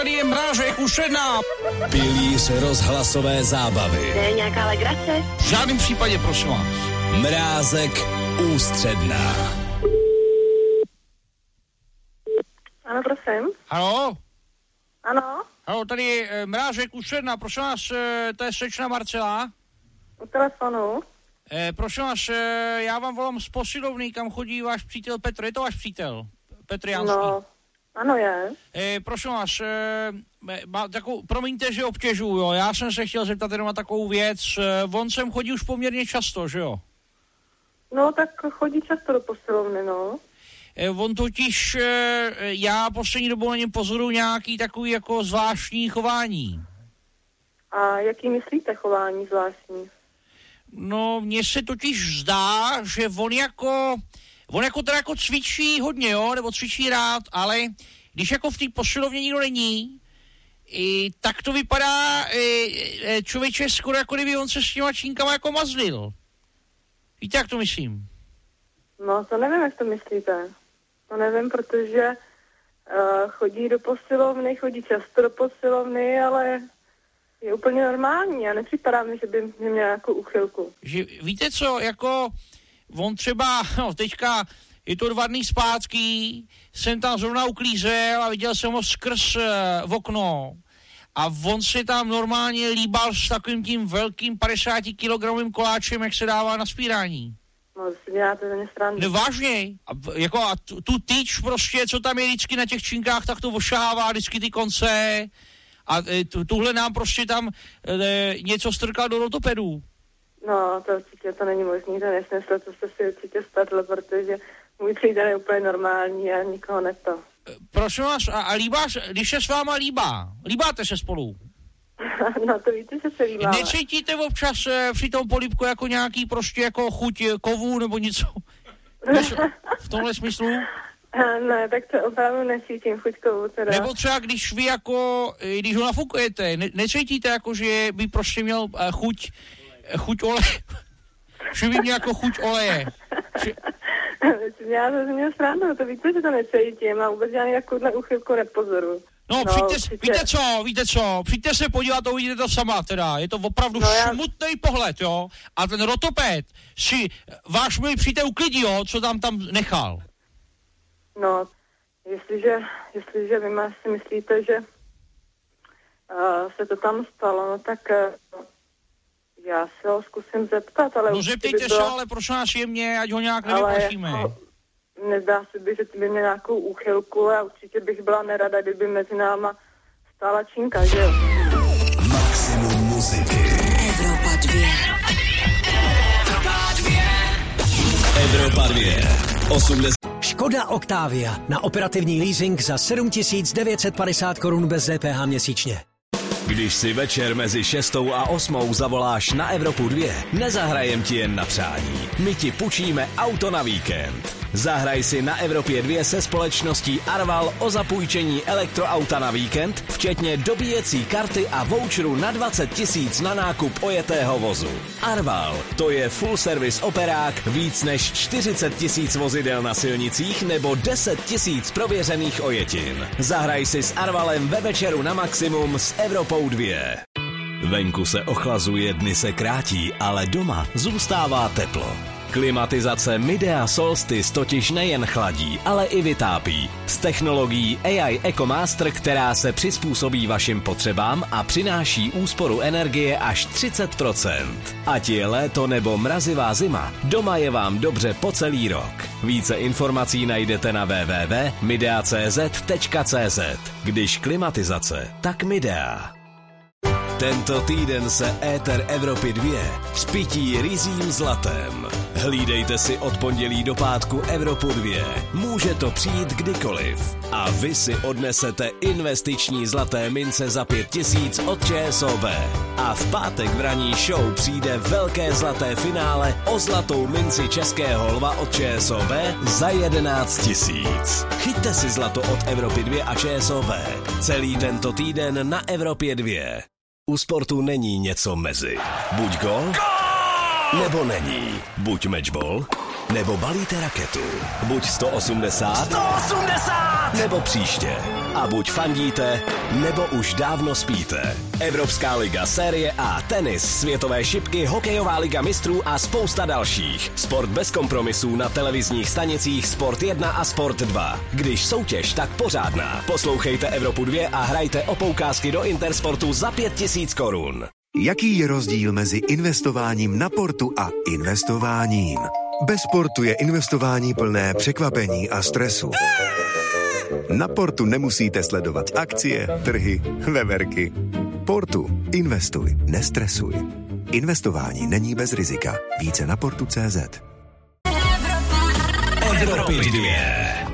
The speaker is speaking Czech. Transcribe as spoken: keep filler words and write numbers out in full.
Tady je Mrážek Ušená. Pilíř rozhlasové zábavy. To je nějaká legrace? V žádném případě, prosím vás. Mrázek Ústředná. Ano, prosím. Halo? Ano, Halo, tady je e, Mrážek Ušená, prosím vás, e, to je slečna Marcela. u telefonu. E, prosím vás, e, já vám volám z posilovny, kam chodí váš přítel Petr, je to váš přítel? Petr Janský. No, ano je. E, prosím vás, e, má takovou, promiňte, že obtěžuju, jo, já jsem se chtěl zeptat jenom na takovou věc, e, on sem chodí už poměrně často, že jo? No, tak chodí často do posilovny, no. E, on totiž, e, já poslední dobou na něm pozoruju nějaký takový jako zvláštní chování. A jaký myslíte chování zvláštní? No, mně se totiž zdá, že on jako, on jako teda jako cvičí hodně, jo, nebo cvičí rád, ale když jako v té posilovně nikdo není, i, tak to vypadá, i, člověče, skoro jako kdyby on se s těma činkama jako mazlil. Víte, jak to myslím? No, to nevím, jak to myslíte. To nevím, protože uh, chodí do posilovny, chodí často do posilovny, ale je úplně normální a nepřipadá mi, že by měl nějakou úchylku. Že, víte co, jako on třeba, no teďka je to dva dny zpátky, jsem tam zrovna uklízel a viděl jsem ho skrz uh, v okno a on se tam normálně líbal s takovým tím velkým padesátikilogramovým koláčem, jak se dává na spírání. No, to si děláte za mě srandu. No vážně, a, jako a tu, tu tyč prostě, co tam je vždycky na těch činkách, tak to ošahává vždycky ty konce a e, tu, tuhle nám prostě tam e, něco strkal do rotopedu. No, to určitě to není možný, to nesmysl, to jste si určitě spadl, protože můj přítel je úplně normální a nikoho neto. E, prosím vás, a, a líbáš, když se s váma líbá, líbáte se spolu? No to víte, že se líbáme. Necítíte občas e, při tom polibku jako nějaký prostě jako chuť kovů nebo něco? V tomhle smyslu? Ne, tak to opravdu necítím chuť kovů teda. Nebo třeba když vy jako, když ho nafukujete, ne, necítíte jako, že by prostě měl uh, chuť, chuť oleje, že by měl jako chuť oleje. Že... Já to jsem měl srandu, to víte, že to necítím a vůbec žádný takovouhle úchylku nepozoruju. No, no přijďte, přijďte. víte co, víte co, přijďte se podívat a uvidíte to sama teda, je to opravdu no, já... smutný pohled, jo, a ten rotoped si váš můj přítel uklidí, jo, co tam tam nechal. No, jestliže, jestliže vy má si myslíte, že uh, se to tam stalo, no tak uh, já se ho zkusím zeptat, ale... No zeptejte by bylo... se, ale prosím nás jemně, ať ho nějak nevyplašíme. Jako, nezdá se by, že ty by měl nějakou úchylku a určitě bych byla nerada, kdyby mezi náma stála činka, že jo? Maximum muziky. Evropa dvě. Evropa dvě. Evropa dvě. osmdesát. Škoda Octavia na operativní leasing za sedm tisíc devět set padesát korun bez D P H měsíčně. Když si večer mezi šestou a osmou zavoláš na Evropu dvě, nezahrajem ti jen na přání. My ti půjčíme auto na víkend. Zahraj si na Evropě dvě se společností Arval o zapůjčení elektroauta na víkend, včetně dobíjecí karty a voucheru na dvacet tisíc na nákup ojetého vozu. Arval, to je full service operák, víc než čtyřicet tisíc vozidel na silnicích nebo deset tisíc prověřených ojetin. Zahraj si s Arvalem ve večeru na maximum s Evropou dvě. Venku se ochlazuje, dny se krátí, ale doma zůstává teplo. Klimatizace Midea Solstice totiž nejen chladí, ale i vytápí. S technologií A I EcoMaster, která se přizpůsobí vašim potřebám a přináší úsporu energie až třicet procent. Ať je léto nebo mrazivá zima, doma je vám dobře po celý rok. Více informací najdete na w w w tečka midea tečka c z tečka c z. Když klimatizace, tak Midea. Tento týden se éter Evropy dvě spytí ryzím zlatem. Hlídejte si od pondělí do pátku Evropu dvě. Může to přijít kdykoliv. A vy si odnesete investiční zlaté mince za pět tisíc od ČSOB. A v pátek v ranní show přijde velké zlaté finále o zlatou minci Českého lva od ČSOB za jedenáct tisíc. Chyťte si zlato od Evropy dvě a ČSOB. Celý tento týden na Evropě dvě. U sportu není něco mezi. Buď gol, nebo není. Buď matchball, nebo balíte raketu. Buď sto osmdesát, sto osmdesát, nebo příště. a buď fandíte, nebo už dávno spíte. Evropská liga, série A, tenis, světové šipky, hokejová liga mistrů a spousta dalších. Sport bez kompromisů na televizních stanicích Sport jedna a Sport dva. Když soutěž, tak pořádná. Poslouchejte Evropu dva a hrajte o poukázky do Intersportu za pět tisíc korun. Jaký je rozdíl mezi investováním na portu a investováním? Bez portu je investování plné překvapení a stresu. Na portu nemusíte sledovat akcie, trhy, veverky. Portu. Investuj, nestresuj. Investování není bez rizika. Více na portu tečka cé zet. Evropy dvě.